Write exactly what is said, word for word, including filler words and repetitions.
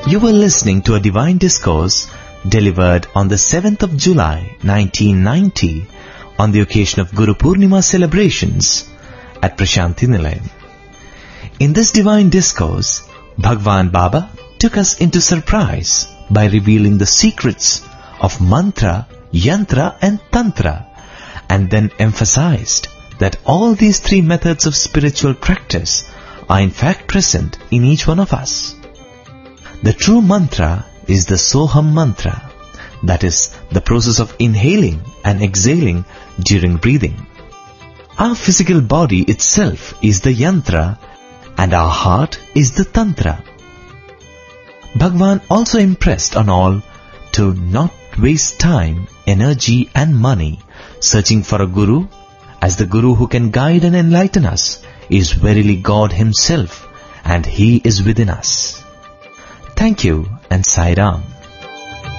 You were listening to a divine discourse delivered on the seventh of July nineteen ninety on the occasion of Guru Purnima celebrations at Prashanti Nilayam. In this divine discourse, Bhagwan Baba took us into surprise by revealing the secrets of mantra, yantra and tantra, and then emphasized that all these three methods of spiritual practice are in fact present in each one of us. The true mantra is the Soham mantra, that is, the process of inhaling and exhaling during breathing. Our physical body itself is the yantra and our heart is the tantra. Bhagwan also impressed on all to not waste time, energy and money searching for a guru, as the guru who can guide and enlighten us is verily God himself, and he is within us. Thank you and Sai Ram.